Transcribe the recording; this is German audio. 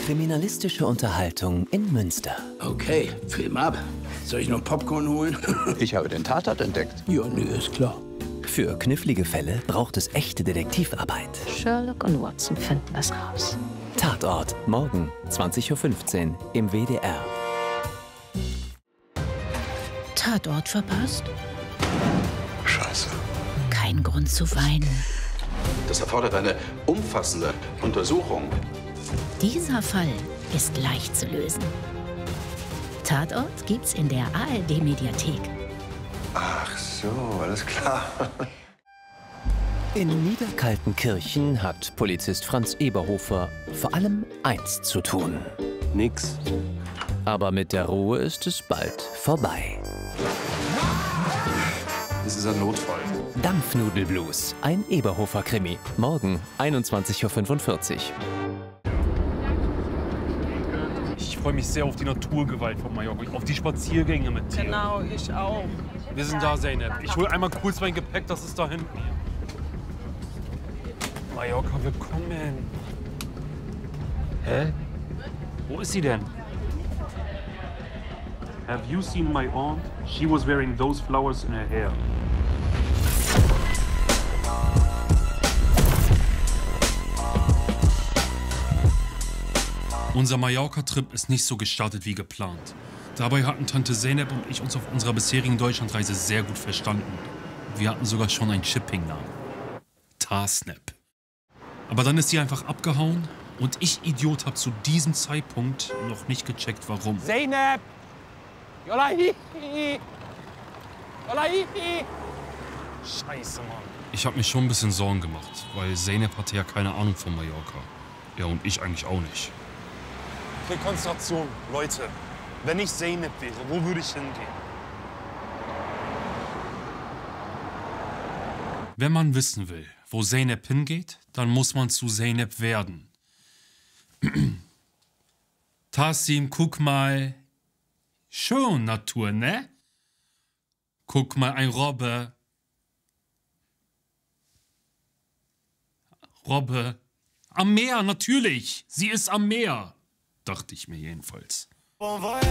Kriminalistische Unterhaltung in Münster. Okay, Film ab. Soll ich noch Popcorn holen? Ich habe den Tatort entdeckt. Ja, nee, ist klar. Für knifflige Fälle braucht es echte Detektivarbeit. Sherlock und Watson finden es raus. Tatort, morgen 20:15 Uhr im WDR. Tatort verpasst? Scheiße. Kein Grund zu weinen. Das erfordert eine umfassende Untersuchung. Dieser Fall ist leicht zu lösen. Tatort gibt's in der ARD-Mediathek. Ach so, alles klar. In Niederkaltenkirchen hat Polizist Franz Eberhofer vor allem eins zu tun. Nix. Aber mit der Ruhe ist es bald vorbei. Das ist ein Notfall. Dampfnudelblues, ein Eberhofer-Krimi. Morgen 21:45 Uhr. Ich freue mich sehr auf die Naturgewalt von Mallorca, auf die Spaziergänge mit Tieren. Genau, ich auch. Wir sind da, Zeynep. Ich hole einmal kurz mein Gepäck, das ist da hinten. Mallorca, willkommen. Hä? Wo ist sie denn? Have you seen my aunt? She was wearing those flowers in her hair. Unser Mallorca-Trip ist nicht so gestartet wie geplant. Dabei hatten Tante Zeynep und ich uns auf unserer bisherigen Deutschlandreise sehr gut verstanden. Wir hatten sogar schon einen Shipping-Namen. Tarsnap. Aber dann ist sie einfach abgehauen und ich, Idiot, habe zu diesem Zeitpunkt noch nicht gecheckt, warum. Zeynep! Yolahihi! Yolahihi! Scheiße, Mann. Ich habe mir schon ein bisschen Sorgen gemacht, weil Zeynep hatte ja keine Ahnung von Mallorca. Ja, und ich eigentlich auch nicht. Okay, Konzentration. Leute, wenn ich Zeynep wäre, wo würde ich hingehen? Wenn man wissen will, wo Zeynep hingeht, dann muss man zu Zeynep werden. Tassim, guck mal. Schön, Natur, ne? Guck mal, ein Robbe. Robbe. Am Meer, natürlich. Sie ist am Meer. Dachte ich mir jedenfalls.